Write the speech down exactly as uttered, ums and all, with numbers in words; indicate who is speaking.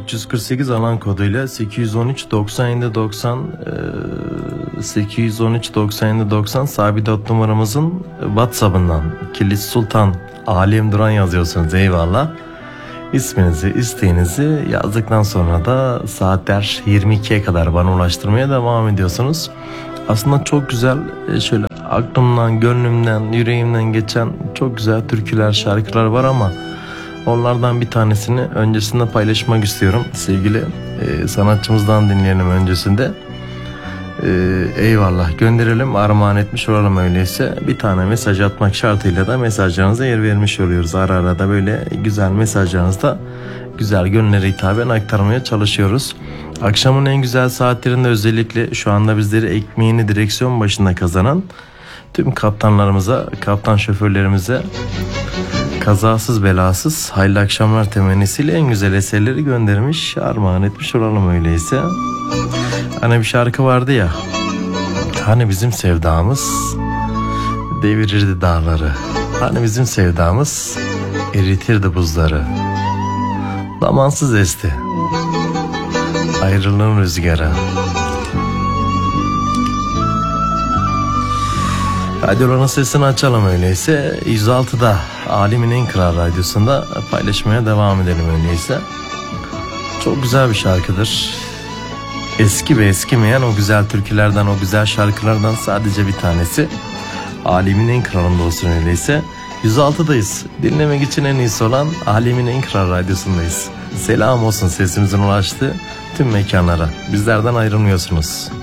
Speaker 1: üç yüz kırk sekiz alan koduyla sekiz yüz on üç doksan yedi doksan sekiz yüz on üç doksan yedi doksan sabit hat numaramızın WhatsApp'ından Kilis Sultan Alim Duran yazıyorsunuz. Eyvallah. İsminizi, isteğinizi yazdıktan sonra da saatler yirmi ikiye kadar bana ulaştırmaya devam ediyorsunuz. Aslında çok güzel, şöyle aklımdan, gönlümden, yüreğimden geçen çok güzel türküler, şarkılar var ama onlardan bir tanesini öncesinde paylaşmak istiyorum. Sevgili e, sanatçımızdan dinleyelim öncesinde. E, eyvallah gönderelim, armağan etmiş olalım öyleyse. Bir tane mesaj atmak şartıyla da mesajlarınıza yer vermiş oluyoruz. Ara ara da böyle güzel mesajlarınızda güzel gönüllere hitaben aktarmaya çalışıyoruz. Akşamın en güzel saatlerinde özellikle şu anda bizleri ekmeğini direksiyon başında kazanan tüm kaptanlarımıza, kaptan şoförlerimize kazasız belasız hayırlı akşamlar temennisiyle en güzel eserleri göndermiş, armağan etmiş olalım öyleyse. Hani bir şarkı vardı ya, hani bizim sevdamız devirirdi dağları, hani bizim sevdamız eritirdi buzları, zamansız esti ayrılığın rüzgarı. Radyoların sesini açalım öyleyse. yüz altıda Alemin en Kral Radyosu'nda paylaşmaya devam edelim öyleyse. Çok güzel bir şarkıdır. Eski ve eskimeyen o güzel türkülerden, o güzel şarkılardan sadece bir tanesi. Alemin en Kralı'nda olsun öyleyse. yüz altıdayız. Dinlemek için en iyisi olan Alemin en Kral Radyosu'ndayız. Selam olsun sesimizin ulaştığı tüm mekanlara. Bizlerden ayrılmıyorsunuz.